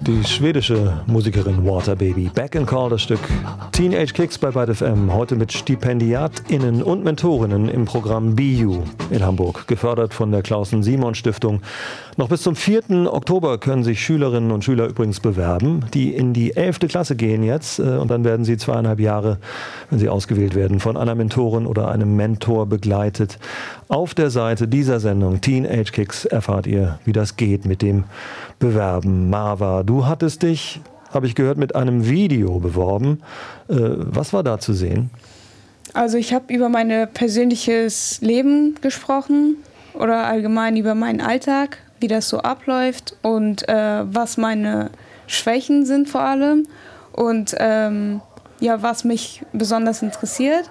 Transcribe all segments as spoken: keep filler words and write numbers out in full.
Die schwedische Musikerin Waterbaby, Back and Call, das Stück Teenage Kicks bei Byte F M, heute mit StipendiatInnen und Mentorinnen im Programm B U in Hamburg, gefördert von der Clausen-Simon-Stiftung. Noch bis zum vierten Oktober können sich Schülerinnen und Schüler übrigens bewerben, die in die elfte Klasse gehen jetzt, und dann werden sie zweieinhalb Jahre, wenn sie ausgewählt werden, von einer Mentorin oder einem Mentor begleitet. Auf der Seite dieser Sendung Teenage Kicks erfahrt ihr, wie das geht mit dem Bewerben. Marva, du hattest dich, habe ich gehört, mit einem Video beworben. Äh, was war da zu sehen? Also ich habe über mein persönliches Leben gesprochen oder allgemein über meinen Alltag, wie das so abläuft und äh, was meine Schwächen sind vor allem und ähm, ja, was mich besonders interessiert.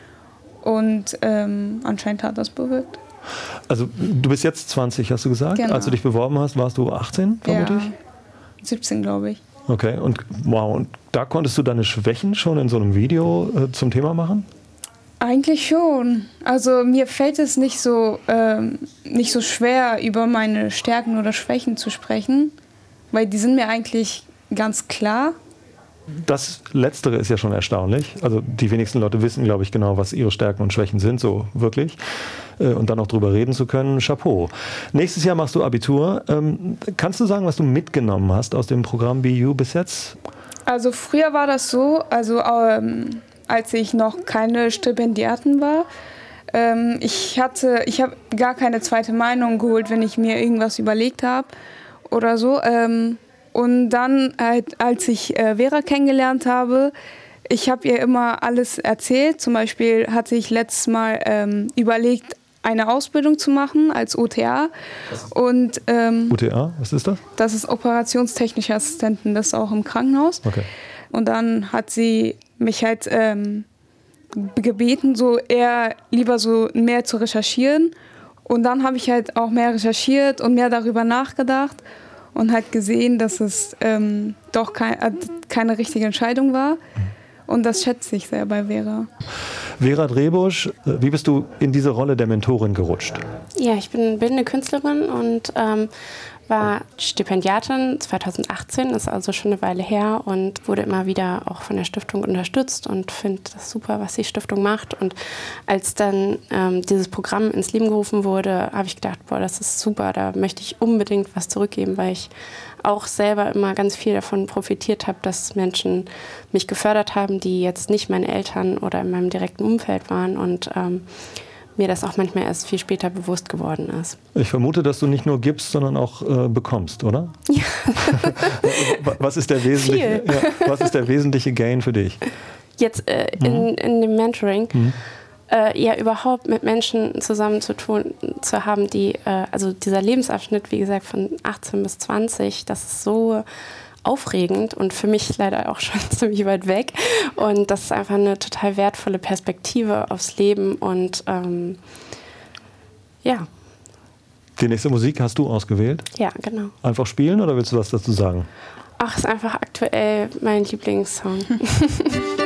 Und ähm, anscheinend hat das bewirkt. Also du bist jetzt zwanzig, hast du gesagt? Genau. Als du dich beworben hast, warst du achtzehn, vermute ja, ich? siebzehn, glaube ich. Okay, und wow, und da konntest du deine Schwächen schon in so einem Video äh, zum Thema machen? Eigentlich schon. Also mir fällt es nicht so, ähm, nicht so schwer, über meine Stärken oder Schwächen zu sprechen, weil die sind mir eigentlich ganz klar. Das Letztere ist ja schon erstaunlich. Also die wenigsten Leute wissen, glaube ich, genau, was ihre Stärken und Schwächen sind, so wirklich. Und dann auch drüber reden zu können, Chapeau. Nächstes Jahr machst du Abitur. Ähm, kannst du sagen, was du mitgenommen hast aus dem Programm B U bis jetzt? Also früher war das so, also ähm, als ich noch keine Stipendiatin war, ähm, ich hatte, ich habe gar keine zweite Meinung geholt, wenn ich mir irgendwas überlegt habe oder so. Ähm, Und dann, als ich äh, Vera kennengelernt habe, ich habe ihr immer alles erzählt. Zum Beispiel hatte ich letztes Mal ähm, überlegt, eine Ausbildung zu machen als O T A. Und, ähm, O T A, was ist das? Das ist operationstechnische Assistentin, das ist auch im Krankenhaus. Okay. Und dann hat sie mich halt ähm, gebeten, so eher lieber so mehr zu recherchieren. Und dann habe ich halt auch mehr recherchiert und mehr darüber nachgedacht. Und halt gesehen, dass es ähm, doch kein, äh, keine richtige Entscheidung war. Und das schätze ich sehr bei Vera. Vera Drehbusch, wie bist du in diese Rolle der Mentorin gerutscht? Ja, ich bin bildende Künstlerin und ähm, war Stipendiatin zweitausendachtzehn, ist also schon eine Weile her und wurde immer wieder auch von der Stiftung unterstützt und finde das super, was die Stiftung macht. Und als dann ähm, dieses Programm ins Leben gerufen wurde, habe ich gedacht, boah, das ist super, da möchte ich unbedingt was zurückgeben, weil ich auch selber immer ganz viel davon profitiert habe, dass Menschen mich gefördert haben, die jetzt nicht meine Eltern oder in meinem direkten Umfeld waren und ähm, mir das auch manchmal erst viel später bewusst geworden ist. Ich vermute, dass du nicht nur gibst, sondern auch äh, bekommst, oder? Ja. was, ist der wesentliche, ja, was ist der wesentliche Gain für dich? Jetzt äh, mhm. in, in dem Mentoring, mhm. äh, ja überhaupt mit Menschen zusammen zu tun, zu haben, die, äh, also dieser Lebensabschnitt, wie gesagt, von achtzehn bis zwanzig, das ist so aufregend und für mich leider auch schon ziemlich weit weg. Und das ist einfach eine total wertvolle Perspektive aufs Leben. Und ähm, ja. Die nächste Musik hast du ausgewählt? Ja, genau. Einfach spielen oder willst du was dazu sagen? Ach, ist einfach aktuell mein Lieblingssong.